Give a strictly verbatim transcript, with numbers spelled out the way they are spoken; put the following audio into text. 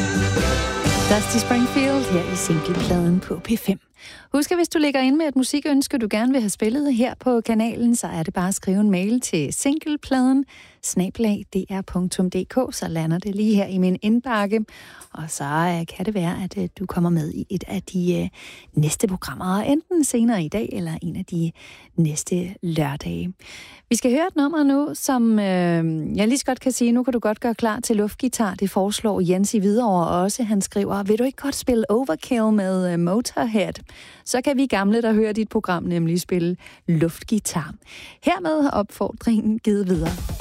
Dusty Springfield her i singlepladen på P fem. Husk, at hvis du ligger inde med et musikønske, du gerne vil have spillet her på kanalen, så er det bare at skrive en mail til singlepladen snabel-a d r punktum d k, så lander det lige her i min indbakke. Og så uh, kan det være, at uh, du kommer med i et af de uh, næste programmer, enten senere i dag eller en af de næste lørdage. Vi skal høre et nummer nu, som øh, jeg lige så godt kan sige, nu kan du godt gøre klar til luftgitar. Det foreslår Jens i Hvidovre også. Han skriver, vil du ikke godt spille Overkill med uh, Motorhead? Så kan vi gamle, der hører dit program, nemlig spille luftgitar. Hermed har opfordringen givet videre.